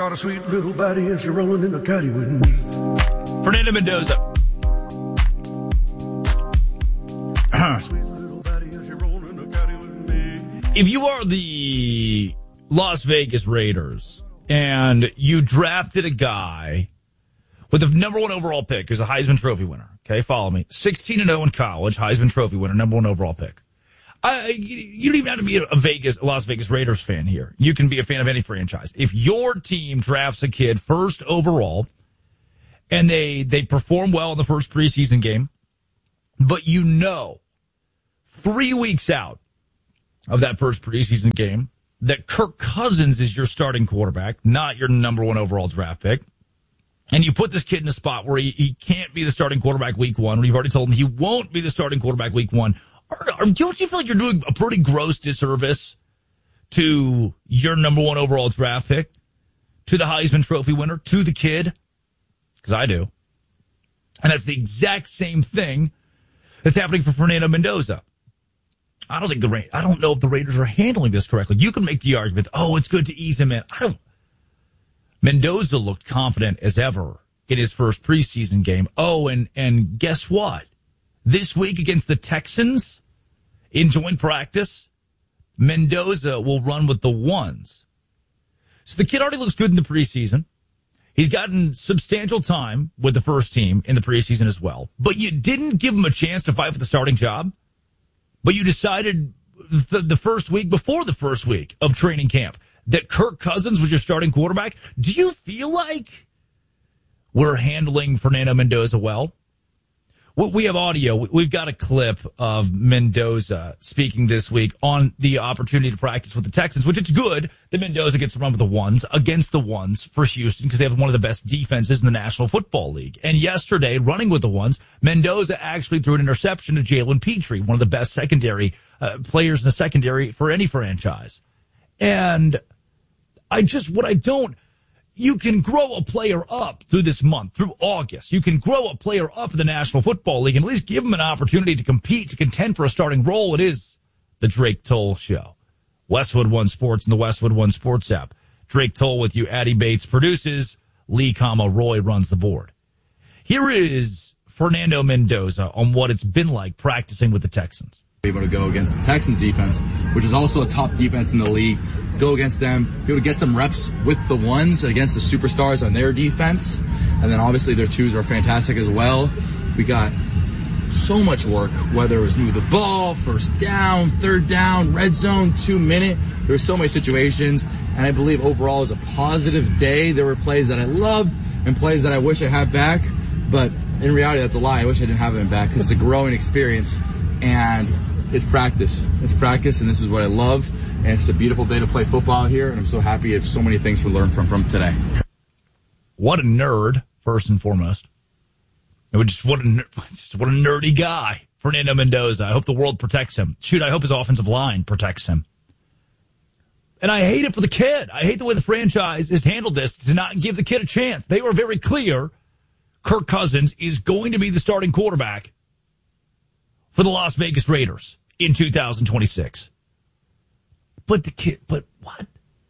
got a sweet little body and she's rolling in the caddy with me. Fernando Mendoza. If you are the Las Vegas Raiders and you drafted a guy with the number one overall pick who's a Heisman Trophy winner, okay, follow me, 16-0 in college, Heisman Trophy winner, number one overall pick. You don't even have to be a Las Vegas Raiders fan here. You can be a fan of any franchise. If your team drafts a kid first overall and they perform well in the first preseason game, but 3 weeks out of that first preseason game that Kirk Cousins is your starting quarterback, not your number one overall draft pick, and you put this kid in a spot where he can't be the starting quarterback week one, when you've already told him he won't be the starting quarterback week one, don't you feel like you're doing a pretty gross disservice to your number one overall draft pick, to the Heisman Trophy winner, to the kid? Because I do. And that's the exact same thing that's happening for Fernando Mendoza. I don't know if the Raiders are handling this correctly. You can make the argument, it's good to ease him in. Mendoza looked confident as ever in his first preseason game. And guess what? This week against the Texans in joint practice, Mendoza will run with the ones. So the kid already looks good in the preseason. He's gotten substantial time with the first team in the preseason as well. But you didn't give him a chance to fight for the starting job. But you decided the first week, before the first week of training camp, that Kirk Cousins was your starting quarterback. Do you feel like we're handling Fernando Mendoza well? We have audio. We've got a clip of Mendoza speaking this week on the opportunity to practice with the Texans, which it's good that Mendoza gets to run with the ones against the ones for Houston because they have one of the best defenses in the National Football League. And yesterday, running with the ones, Mendoza actually threw an interception to Jalen Petrie, one of the best secondary players in the secondary for any franchise. And you can grow a player up through this month, through August. You can grow a player up in the National Football League and at least give him an opportunity to compete, to contend for a starting role. It is the Drake Toll Show. Westwood One Sports and the Westwood One Sports app. Drake Toll with you. Addie Bates produces. Lee, Roy runs the board. Here is Fernando Mendoza on what it's been like practicing with the Texans. Able to go against the Texans defense, which is also a top defense in the league, go against them, be able to get some reps with the ones against the superstars on their defense, and then obviously their twos are fantastic as well. We got so much work, whether it was move the ball, first down, third down, red zone, 2 minute. There were so many situations, and I believe overall it was a positive day. There were plays that I loved and plays that I wish I had back, but in reality that's a lie. I wish I didn't have them back because it's a growing experience, and it's practice. It's practice, and this is what I love. And it's a beautiful day to play football here, and I'm so happy I have so many things to learn from today. What a nerd, first and foremost. What a nerdy guy, Fernando Mendoza. I hope the world protects him. Shoot, I hope his offensive line protects him. And I hate it for the kid. I hate the way the franchise has handled this to not give the kid a chance. They were very clear Kirk Cousins is going to be the starting quarterback for the Las Vegas Raiders in 2026. But what?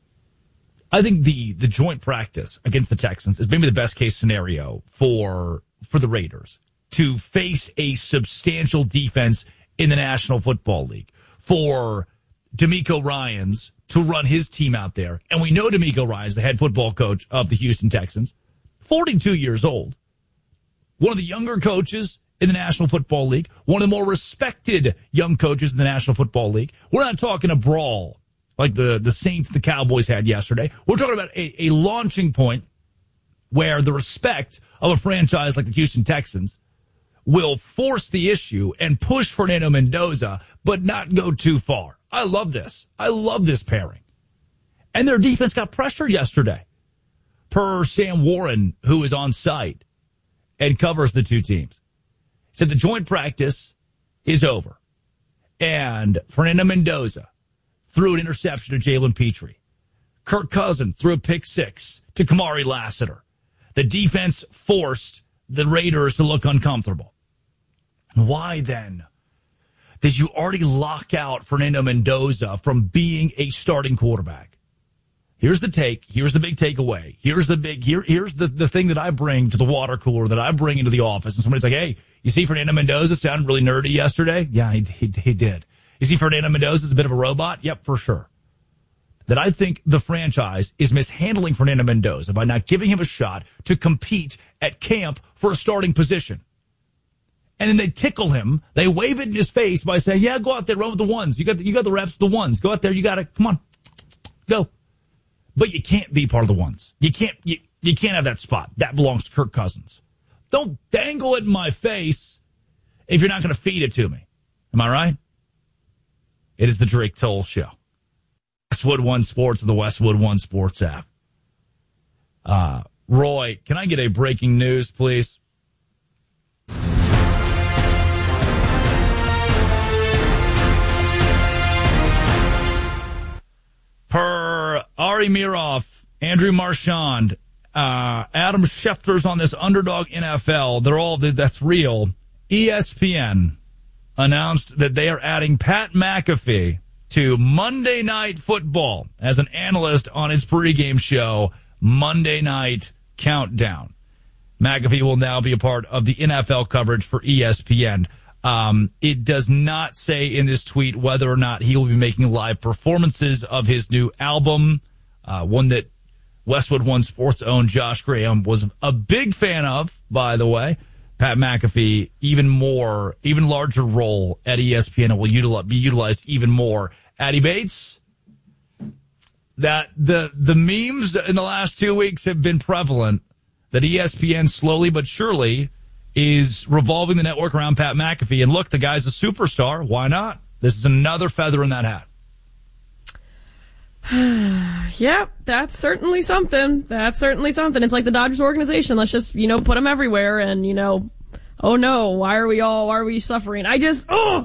I think the joint practice against the Texans is maybe the best case scenario for the Raiders to face a substantial defense in the National Football League, for DeMeco Ryans to run his team out there. And we know DeMeco Ryans, the head football coach of the Houston Texans, 42 years old, one of the younger coaches in the National Football League, one of the more respected young coaches in the National Football League. We're not talking a brawl like the Saints and the Cowboys had yesterday. We're talking about a launching point where the respect of a franchise like the Houston Texans will force the issue and push Fernando Mendoza, but not go too far. I love this. I love this pairing. And their defense got pressured yesterday, per Sam Warren, who is on site and covers the two teams. Said the joint practice is over. And Fernando Mendoza threw an interception to Jalen Petrie. Kirk Cousins threw a pick six to Kamari Lassiter. The defense forced the Raiders to look uncomfortable. Why then did you already lock out Fernando Mendoza from being a starting quarterback? Here's the take. Here's the big takeaway. Here's the thing that I bring to the water cooler, that I bring into the office. And somebody's like, hey, you see Fernando Mendoza sounded really nerdy yesterday? Yeah, he did. You see Fernando Mendoza's a bit of a robot? Yep, for sure. That I think the franchise is mishandling Fernando Mendoza by not giving him a shot to compete at camp for a starting position. And then they tickle him. They wave it in his face by saying, yeah, go out there, run with the ones. You got the reps, the ones. Go out there. You got to, come on, go. But you can't be part of the ones. You can't have that spot. That belongs to Kirk Cousins. Don't dangle it in my face if you're not going to feed it to me. Am I right? It is the Drake Toll Show. Westwood One Sports and the Westwood One Sports app. Roy, can I get a breaking news, please? Per Ari Miroff, Andrew Marchand, Adam Schefter's on this Underdog NFL. That's real. ESPN announced that they are adding Pat McAfee to Monday Night Football as an analyst on its pregame show, Monday Night Countdown. McAfee will now be a part of the NFL coverage for ESPN. It does not say in this tweet whether or not he will be making live performances of his new album, one that Westwood One Sports' own Josh Graham was a big fan of, by the way. Pat McAfee, even larger role at ESPN, and will be utilized even more. Addy Bates, that the memes in the last 2 weeks have been prevalent that ESPN slowly but surely is revolving the network around Pat McAfee. And look, the guy's a superstar. Why not? This is another feather in that hat. Yep, that's certainly something. It's like the Dodgers organization. Let's just, put them everywhere and, oh no, why are we suffering? Is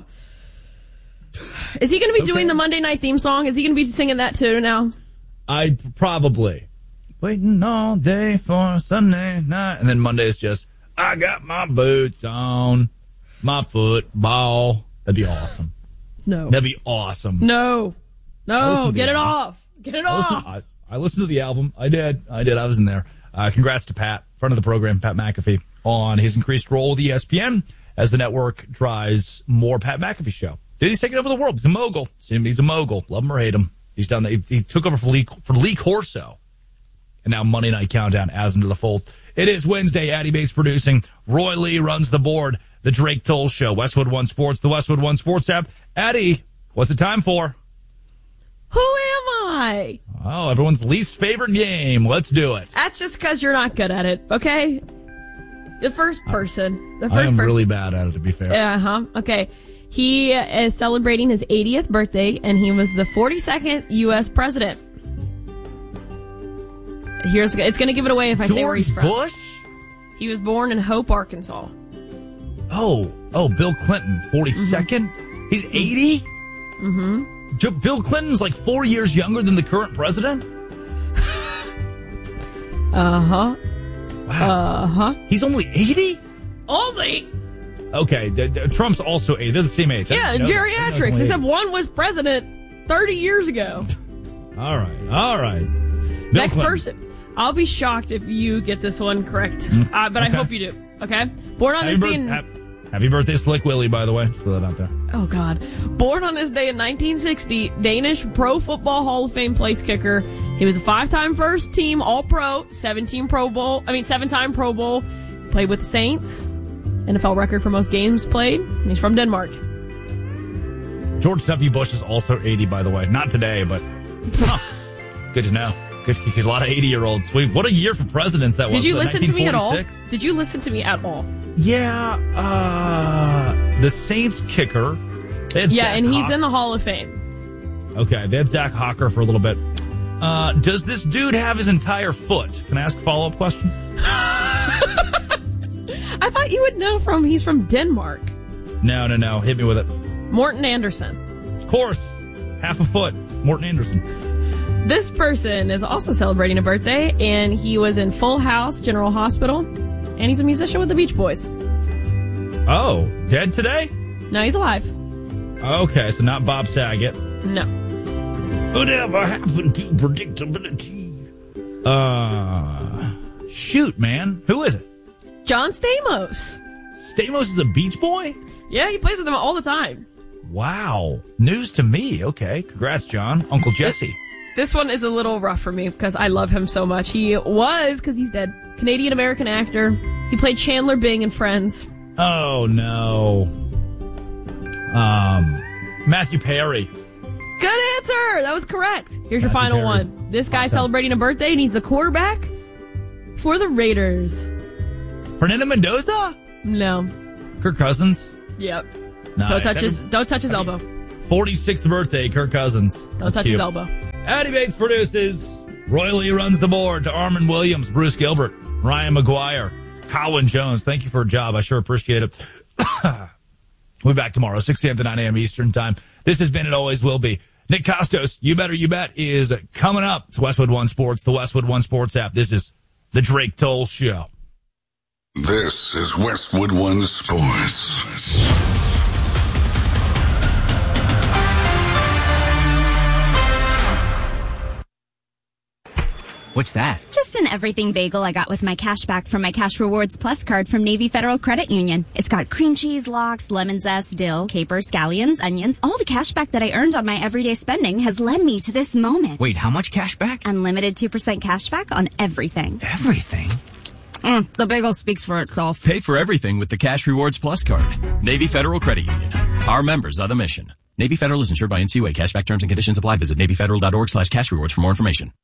he going to be doing the Monday night theme song? Is he going to be singing that too now? I probably. Waiting all day for Sunday night. And then Monday is just, I got my boots on, my football. That'd be awesome. No. That'd be awesome. No, get it off. Get it off. I listened to the album. I did. I was in there. Congrats to Pat, friend of the program, Pat McAfee, on his increased role with ESPN as the network drives more Pat McAfee show. Dude, he's taking over the world. He's a mogul. He's a mogul. Love him or hate him. He's done that. He took over for Lee Corso. And now Monday Night Countdown adds him to the fold. It is Wednesday. Addy Bates producing. Roy Lee runs the board. The Drake Toll Show. Westwood One Sports. The Westwood One Sports app. Addy, what's it time for? Who am I? Oh, everyone's least favorite game. Let's do it. That's just because you're not good at it, okay? The first person. I am really bad at it, to be fair. Uh-huh. Okay. He is celebrating his 80th birthday, and he was the 42nd U.S. president. It's going to give it away if I say where he's from. George Bush? He was born in Hope, Arkansas. Oh, Bill Clinton, 42nd? Mm-hmm. He's 80? Mm-hmm. Bill Clinton's like 4 years younger than the current president? Uh-huh. Wow. Uh-huh. He's only 80? Only? Okay, Trump's also 80. They're the same age. Yeah, geriatrics, except one was president 30 years ago. All right. Next person. I'll be shocked if you get this one correct, but I hope you do, okay? Born on this day in... Happy birthday, Slick Willie, by the way. Just throw that out there. Oh, God. Born on this day in 1960, Danish Pro Football Hall of Fame place kicker. He was a 5-time first team All-Pro, 7-time Pro Bowl. Played with the Saints. NFL record for most games played. And he's from Denmark. George W. Bush is also 80, by the way. Not today, but good to know. Good, a lot of 80-year-olds. What a year for presidents that was. Did you listen to me at all? Did you listen to me at all? Yeah. The Saints kicker. And he's in the Hall of Fame. Okay, they had Zach Hawker for a little bit. Does this dude have his entire foot? Can I ask a follow-up question? I thought you would know he's from Denmark. No. Hit me with it. Morten Andersen. Of course. Half a foot. Morten Andersen. This person is also celebrating a birthday, and he was in Full House General Hospital, and he's a musician with the Beach Boys. Oh, dead today? No, he's alive. Okay, so not Bob Saget. No. Whatever happened to predictability? Shoot, man. Who is it? John Stamos. Stamos is a Beach Boy? Yeah, he plays with them all the time. Wow. News to me. Okay. Congrats, John. Uncle Jesse. This one is a little rough for me because I love him so much. He was, because he's dead, Canadian-American actor. He played Chandler Bing in Friends. Oh, no. Matthew Perry. Good answer! That was correct. Here's your final Perry. one. This guy's celebrating a birthday, and he's the quarterback for the Raiders. Fernando Mendoza? No. Kirk Cousins? Yep. Nice. Don't touch his elbow. 46th birthday, Kirk Cousins. Don't touch his elbow. Addie Bates produces. Royally runs the board to Armin Williams, Bruce Gilbert, Ryan McGuire, Colin Jones. Thank you for a job. I sure appreciate it. We'll be back tomorrow, 6 a.m. to 9 a.m. Eastern Time. This has been, it always will be. Nick Costos, You Better You Bet, is coming up. It's Westwood One Sports, the Westwood One Sports app. This is the Drake Toll Show. This is Westwood One Sports. What's that? Just an everything bagel I got with my cash back from my Cash Rewards Plus card from Navy Federal Credit Union. It's got cream cheese, lox, lemon zest, dill, capers, scallions, onions. All the cash back that I earned on my everyday spending has led me to this moment. Wait, how much cash back? Unlimited 2% cash back on everything. Everything? The bagel speaks for itself. Pay for everything with the Cash Rewards Plus card. Navy Federal Credit Union. Our members are the mission. Navy Federal is insured by NCUA. Cashback terms and conditions apply. Visit NavyFederal.org/cash rewards for more information.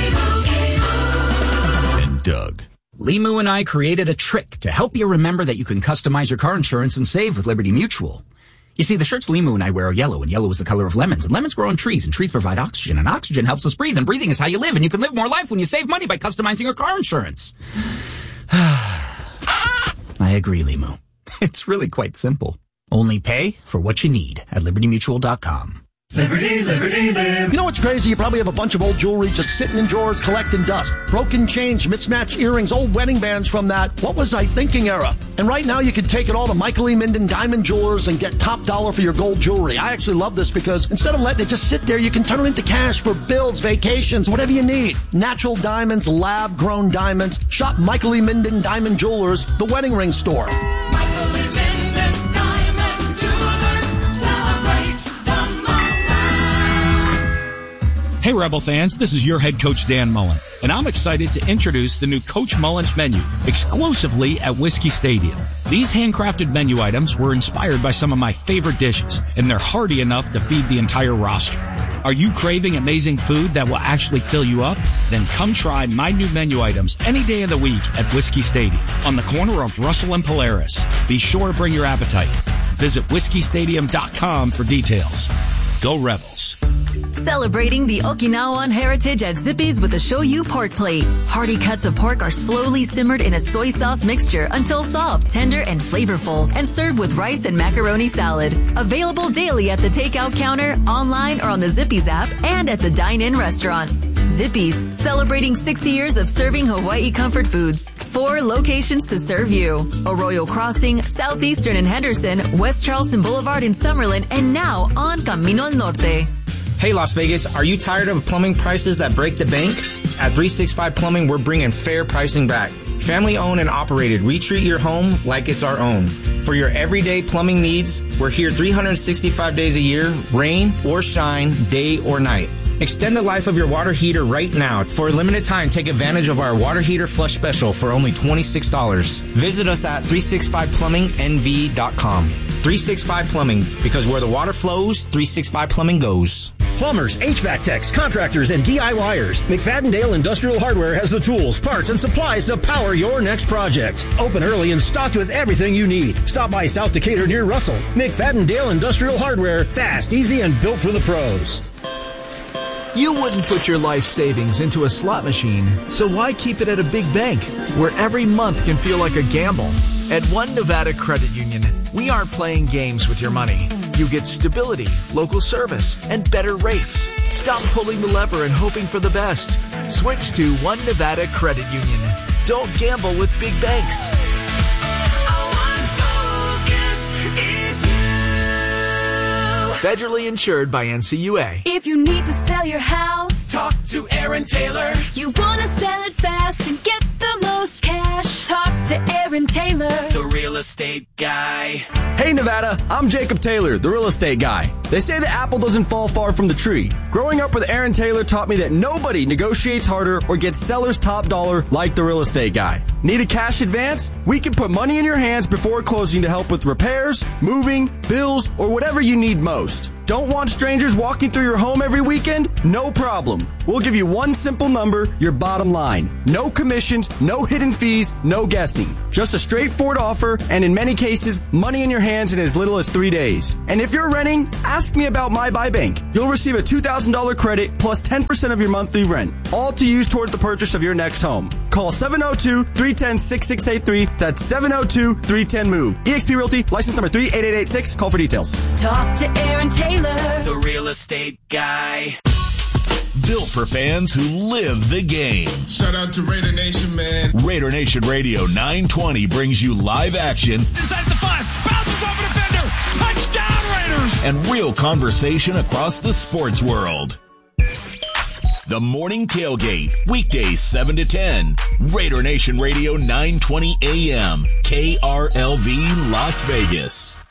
And Doug. Limu and I created a trick to help you remember that you can customize your car insurance and save with Liberty Mutual. You see, the shirts Limu and I wear are yellow, and yellow is the color of lemons, and lemons grow on trees, and trees provide oxygen, and oxygen helps us breathe, and breathing is how you live, and you can live more life when you save money by customizing your car insurance. I agree, Limu. It's really quite simple. Only pay for what you need at LibertyMutual.com. Liberty, liberty, live. You know what's crazy? You probably have a bunch of old jewelry just sitting in drawers collecting dust. Broken change, mismatched earrings, old wedding bands from that what was I thinking era. And right now you can take it all to Michael E. Minden Diamond Jewelers and get top dollar for your gold jewelry. I actually love this because instead of letting it just sit there, you can turn it into cash for bills, vacations, whatever you need. Natural diamonds, lab-grown diamonds. Shop Michael E. Minden Diamond Jewelers, the wedding ring store. Michael E. Minden Diamond Jewelers, celebrate the moment. Hey, Rebel fans, this is your head coach, Dan Mullen, and I'm excited to introduce the new Coach Mullen's menu exclusively at Whiskey Stadium. These handcrafted menu items were inspired by some of my favorite dishes, and they're hearty enough to feed the entire roster. Are you craving amazing food that will actually fill you up? Then come try my new menu items any day of the week at Whiskey Stadium on the corner of Russell and Polaris. Be sure to bring your appetite. Visit whiskeystadium.com for details. Go Rebels. Celebrating the Okinawan heritage at Zippy's with the Shoyu pork plate. Hearty cuts of pork are slowly simmered in a soy sauce mixture until soft, tender, and flavorful, and served with rice and macaroni salad. Available daily at the takeout counter, online, or on the Zippy's app, and at the dine-in restaurant. Zippy's, celebrating 60 years of serving Hawaii comfort foods. 4 locations to serve you. Arroyo Crossing, Southeastern in Henderson, West Charleston Boulevard in Summerlin, and now on Camino al Norte. Hey Las Vegas, are you tired of plumbing prices that break the bank? At 365 Plumbing, we're bringing fair pricing back. Family owned and operated, we treat your home like it's our own. For your everyday plumbing needs, we're here 365 days a year, rain or shine, day or night. Extend the life of your water heater right now. For a limited time, take advantage of our water heater flush special for only $26. Visit us at 365plumbingnv.com. 365 Plumbing, because where the water flows, 365 Plumbing goes. Plumbers, HVAC techs, contractors, and DIYers. McFadden-Dale Industrial Hardware has the tools, parts, and supplies to power your next project. Open early and stocked with everything you need. Stop by South Decatur near Russell. McFadden-Dale Industrial Hardware. Fast, easy, and built for the pros. You wouldn't put your life savings into a slot machine, so why keep it at a big bank where every month can feel like a gamble? At One Nevada Credit Union, we aren't playing games with your money. You get stability, local service, and better rates. Stop pulling the lever and hoping for the best. Switch to One Nevada Credit Union. Don't gamble with big banks. Our one focus is you. Federally insured by NCUA. If you need to sell your house, talk to Aaron Taylor. You want to sell it fast and get the most cash, talk to Aaron Taylor, the real estate guy. Hey Nevada, I'm Jacob Taylor, the real estate guy. They say the apple doesn't fall far from the tree. Growing up with Aaron Taylor taught me that nobody negotiates harder or gets seller's top dollar like the real estate guy. Need a cash advance? We can put money in your hands before closing to help with repairs, moving, bills, or whatever you need most. Don't want strangers walking through your home every weekend? No problem. We'll give you one simple number, your bottom line. No commissions, no hidden fees, no guessing. Just a straightforward offer, and in many cases, money in your hands in as little as 3 days. And if you're renting, ask me about My Buy Bank. You'll receive a $2,000 credit plus 10% of your monthly rent, all to use toward the purchase of your next home. Call 702-310-6683. That's 702-310-MOVE. eXp Realty, license number 38886. Call for details. talk to Aaron Taylor, the real estate guy. Built for fans who live the game. Shout out to Raider Nation, man. Raider Nation Radio 920 brings you live action. Inside the 5, bounces off a defender. Touchdown, Raiders. And real conversation across the sports world. The Morning Tailgate, weekdays 7 to 10. Raider Nation Radio 920 AM, KRLV Las Vegas.